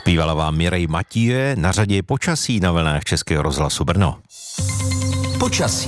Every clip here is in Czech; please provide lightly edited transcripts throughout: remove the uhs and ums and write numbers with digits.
Zpívala vám Mireille Mathieu, na řadě je počasí na vlnách Českého rozhlasu Brno. Počasí.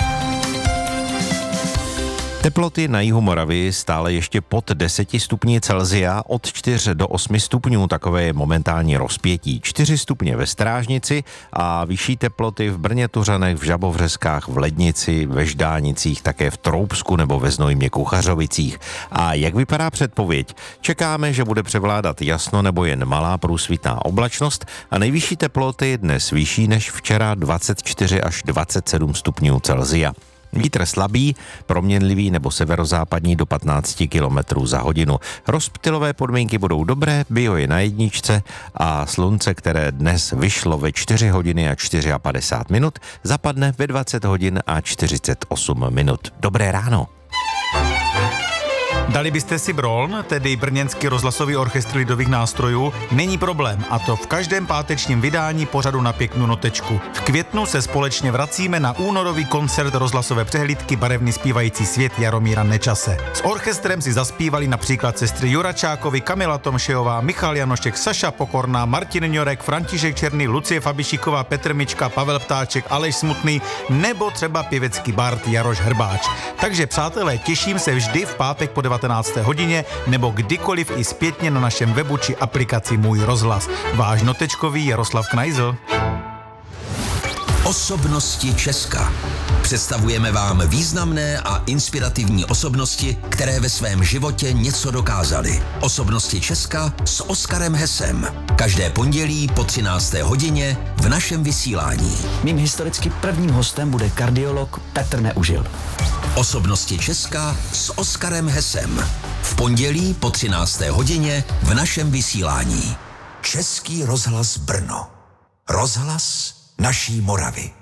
Teploty na jihu Moravy stále ještě pod 10 stupni Celsia, od 4 do 8 stupňů, takové je momentální rozpětí. 4 stupně ve Strážnici a vyšší teploty v Brně, Tuřanech, v Žabovřeskách, v Lednici, ve Ždánicích, také v Troubsku nebo ve Znojmě, Kuchařovicích. A jak vypadá předpověď? Čekáme, že bude převládat jasno nebo jen malá průsvitná oblačnost a nejvyšší teploty dnes vyšší než včera 24 až 27 stupňů Celsia. Vítr slabý, proměnlivý nebo severozápadní do 15 km za hodinu. Rozptylové podmínky budou dobré, bio je na jedničce a slunce, které dnes vyšlo ve 4 hodiny a 54 minut, zapadne ve 20 hodin a 48 minut. Dobré ráno. Dali byste si Broln, tedy Brněnský rozhlasový orchestr lidových nástrojů? Není problém, a to v každém pátečním vydání pořadu Na pěknou notečku. V květnu se společně vracíme na únorový koncert rozhlasové přehlídky Barevný zpívající svět Jaromíra Nečase. S orchestrem si zaspívali například sestry Juračákovi, Kamila Tomšejová, Michal Janošek, Saša Pokorná, Martin Ňorek, František Černý, Lucie Fabišiková, Petr Mička, Pavel Ptáček, Aleš Smutný nebo třeba pěvecký bard Jaroš Hrbáč. Takže přátelé, těším se vždy v pátek po 19. hodině nebo kdykoliv i zpětně na našem webu či aplikaci Můj rozhlas. Váš notečkový Jaroslav Knajzl. Osobnosti Česka. Představujeme vám významné a inspirativní osobnosti, které ve svém životě něco dokázaly. Osobnosti Česka s Oskarem Hesem. Každé pondělí po 13. hodině v našem vysílání. Mým historicky prvním hostem bude kardiolog Petr Neužil. Osobnosti Česka s Oskarem Hesem. V pondělí po 13. hodině v našem vysílání. Český rozhlas Brno. Rozhlas naší Moravy.